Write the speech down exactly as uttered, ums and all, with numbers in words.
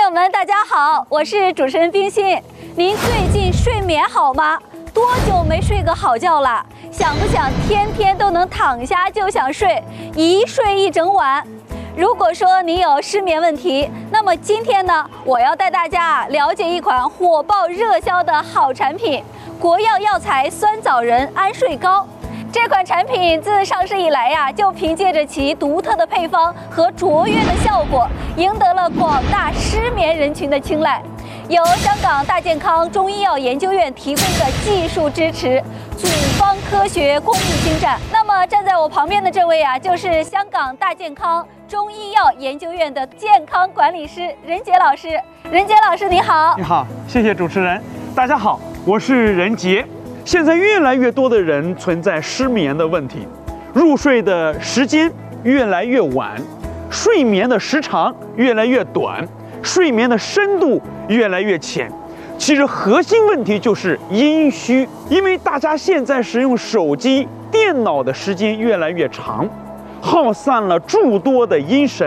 友们，大家好，我是主持人冰心。您最近睡眠好吗？多久没睡个好觉了？想不想天天都能躺下就想睡，一睡一整晚？如果说你有失眠问题，那么今天呢，我要带大家了解一款火爆热销的好产品——国药药材酸枣仁安睡膏。这款产品自上市以来呀，就凭借着其独特的配方和卓越的效果，赢得了广大失眠人群的青睐。由香港大健康中医药研究院提供的技术支持，组方科学工艺精湛。那么站在我旁边的这位啊，就是香港大健康中医药研究院的健康管理师任杰老师。任杰老师你好。 你好，谢谢主持人。大家好，我是任杰。现在越来越多的人存在失眠的问题，入睡的时间越来越晚，睡眠的时长越来越短，睡眠的深度越来越浅。其实核心问题就是阴虚，因为大家现在使用手机、电脑的时间越来越长，耗散了诸多的阴神。